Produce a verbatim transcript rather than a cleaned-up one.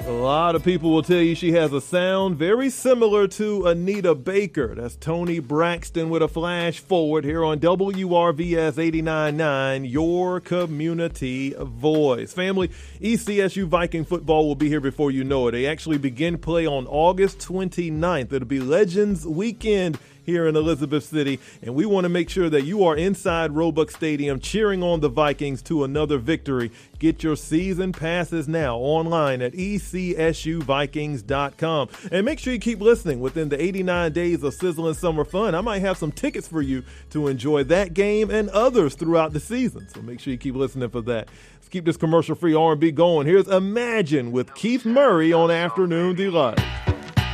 A lot of people will tell you she has a sound very similar to Anita Baker. That's Toni Braxton with a flash forward here on W R V S eighty-nine point nine, your community voice. Family, E C S U Viking football will be here before you know it. They actually begin play on August twenty-ninth. It'll be Legends Weekend here in Elizabeth City, and we want to make sure that you are inside Roebuck Stadium cheering on the Vikings to another victory. Get your season passes now online at E C S U Vikings dot com. And make sure you keep listening within the eighty-nine days of sizzling summer fun. I might have some tickets for you to enjoy that game and others throughout the season, so make sure you keep listening for that. Let's keep this commercial-free R and B going. Here's Imagine with Keith Murray on Afternoon Delight.